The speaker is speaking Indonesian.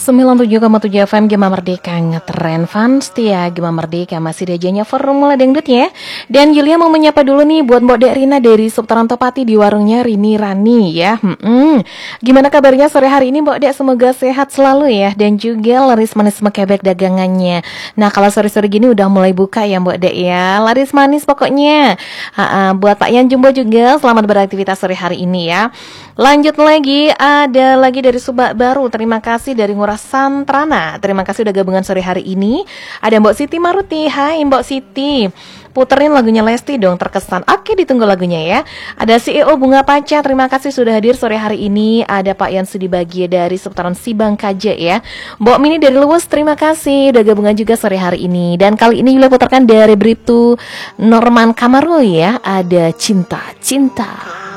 97,7 FM Gema Merdeka ngetren fans setia Gema Merdeka masih diajanya Formula Dangdut ya. Dan Yulia mau menyapa dulu nih buat Mbok Dek Rina dari Seputaran Topati di warungnya Rini Rani ya. Gimana kabarnya sore hari ini Mbok Dek? Semoga sehat selalu ya. Dan juga laris manis mekebek dagangannya. Nah kalau sore-sore gini udah mulai buka ya Mbok Dek ya. Laris manis pokoknya. Buat Pak Yan Jumbo juga selamat beraktivitas sore hari ini ya. Lanjut lagi, ada lagi dari Subak Baru. Terima kasih dari Ngurah Santrana. Terima kasih udah gabungan sore hari ini. Ada Mbok Siti Maruti. Hai Mbok Siti. Puterin lagunya Lesti dong, terkesan. Oke, ditunggu lagunya ya. Ada CEO Bunga Panca. Terima kasih sudah hadir sore hari ini. Ada Pak Yan Sudi Bagia dari Seputaran Sibang Kaje ya. Mbok Mini dari Luwus. Terima kasih udah gabungan juga sore hari ini. Dan kali ini Yulia putarkan dari Bribtu Norman Kamaru ya. Ada Cinta.